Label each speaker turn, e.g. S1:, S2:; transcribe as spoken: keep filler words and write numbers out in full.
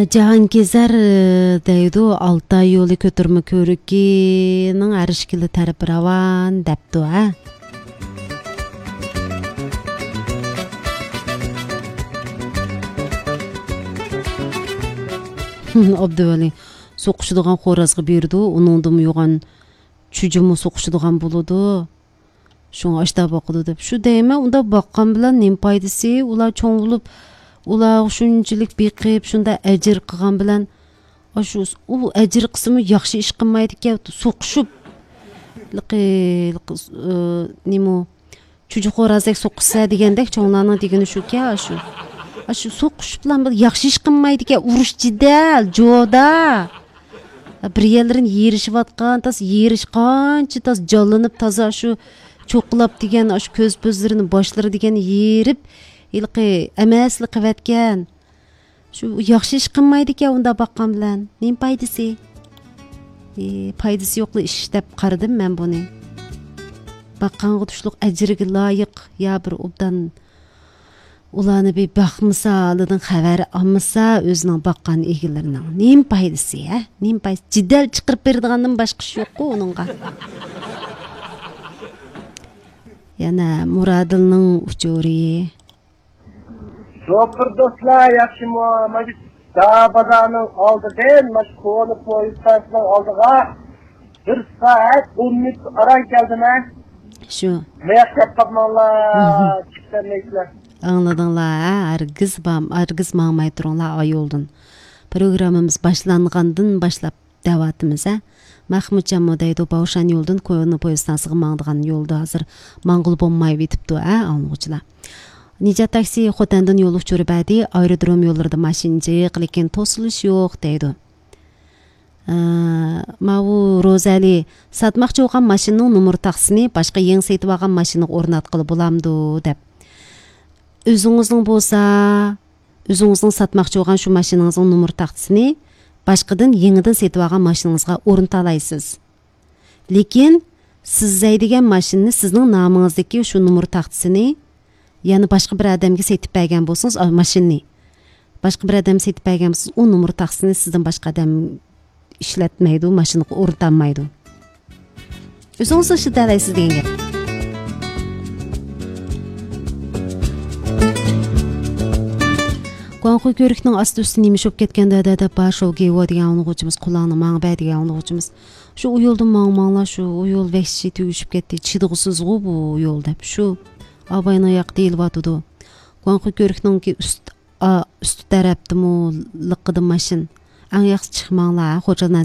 S1: Cahangezar deydi, Altay yolu kötürme körükinin arışkili tarafı ravan depti ha. Abduvali soquşduğan xorazğı berdi, onundan yoğan çücümü soquşduğan buludu. Şunu aşta bakıdı dep. Şu deyme, onda bakkan bilen nem paydası, ular çoğun bulup, ular şunçilik beqib, şunda əcir qıgan bilen, aşu, o əcir qısmı yaxşı iş qılmaydı ki, soquşup, liqi, liqi, nemo, çücü xorazak soquşsa degendek, çoğunlarının degeni şu ki, aşu. Aşu soquşup lan, yaxşı iş qılmaydı ki, uruş cidel, joda. Bir yerlerin yerişi vatqan, tas yeriş qançı, tas jallanıp, taza şu, çoqlap degen, aşu köz pözlerini, başları degen yerip, ilqi emasli qivatgan. Şu yaxşı iş qılmaydı ki, onda bakkan bilen. Nem paydası? E, paydası yoqlu iş dep qaradım men bunu. Bakkan tuşluq əcirge layık, ya bir obdan ulanı bir baxmısa, alıdın xəbəri almısa, özünün bakkan egilərinin. Nem paydası ya? Nem paydası? Cidel çıqırıp berdiğandan başqa iş yok ku onunğa. Yana Muradılının uçuri.
S2: Şoför dostlar, yaxşı mı? Macit dağ bazarının aldı değil, macit konu polistasının aldığa bir saat on minut aran geldi mi?
S1: Şu.
S2: Meyak yapmanlar, çıksan neydiler?
S1: Anladınlar, argız bam, argız mağmay turunlar ay oldun. Programımız başlanğandan başlap davatımız ha. Mahmudcan modaydı Bavşan yoldan koyunu poyustansığı mağdığan yolda hazır mağıl bommay bitipdi ha, anlıqçılar. Nice taksi xotandan yolu çürübədi, aerodrom yollarda maşincıq, lekin tosuluş yox deydi. Mavu Rozali satmaqçı olğan maşının numur taksini başqa yeni setib alğan maşını ornatqılı bulamdı dep. Özünüzün bolsa, özünüzün satmaqçı olğan şu maşınınızın numur taksini başqadan yenidən setib alğan maşınınızға ornatalaysiz. Lekin siz zəydigan maşını sizning namınızdaki şu numur taksini yani başqa bir adamga setib bergan bolsangiz, maşinni başqa bir adam setib bergan bolsangiz, o numur taksini sizdan başqa adam ishlatmaydi, mashinaga o'rnatanmaydi. O'zingiz ishlatalaysiz degan gap. Qo'nqi ko'rikning asti-usti nemishib ketganda da bashovga vo degan o'quvchimiz, qulog'ini mangba degan o'quvchimiz. Shu u yo'ldan mangmanglar, shu u yo'l vahshiy tugishib ketdi. Chidg'usiz bu yo'l deb. Shu Abayna yoq deyilyotdi. Qo'nqi ko'rikning ust ust tarafdimi liqidi mashin. Ang yaxshi chiqmanglar, xo'jalar